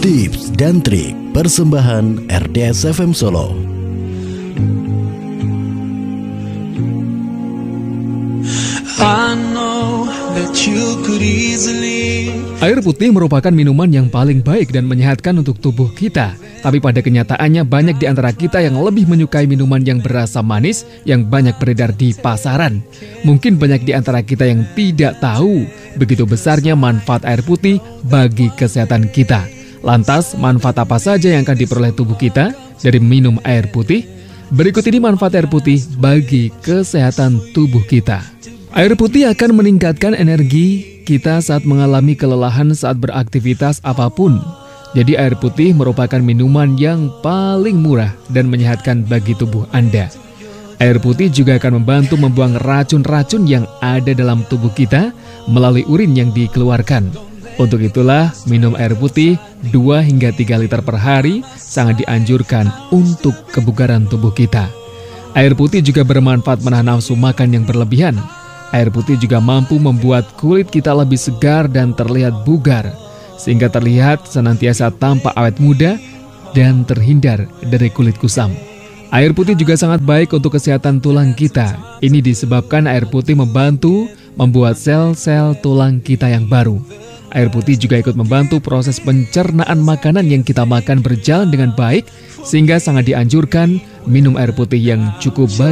Tips dan trik persembahan RDS FM Solo. Air putih merupakan minuman yang paling baik dan menyehatkan untuk tubuh kita. Tapi pada kenyataannya banyak di antara kita yang lebih menyukai minuman yang berasa manis yang banyak beredar di pasaran. Mungkin banyak di antara kita yang tidak tahu begitu besarnya manfaat air putih bagi kesehatan kita. Lantas, manfaat apa saja yang akan diperoleh tubuh kita dari minum air putih? Berikut ini manfaat air putih bagi kesehatan tubuh kita. Air putih akan meningkatkan energi kita saat mengalami kelelahan saat beraktivitas apapun. Jadi air putih merupakan minuman yang paling murah dan menyehatkan bagi tubuh Anda. Air putih juga akan membantu membuang racun-racun yang ada dalam tubuh kita melalui urin yang dikeluarkan. Untuk itulah minum air putih 2 hingga 3 liter per hari sangat dianjurkan untuk kebugaran tubuh kita. Air putih juga bermanfaat menahan nafsu makan yang berlebihan. Air putih juga mampu membuat kulit kita lebih segar dan terlihat bugar, sehingga terlihat senantiasa tampak awet muda dan terhindar dari kulit kusam. Air putih juga sangat baik untuk kesehatan tulang kita. Ini disebabkan air putih membantu membuat sel-sel tulang kita yang baru. Air putih juga ikut membantu proses pencernaan makanan yang kita makan berjalan dengan baik, sehingga sangat dianjurkan minum air putih yang cukup baik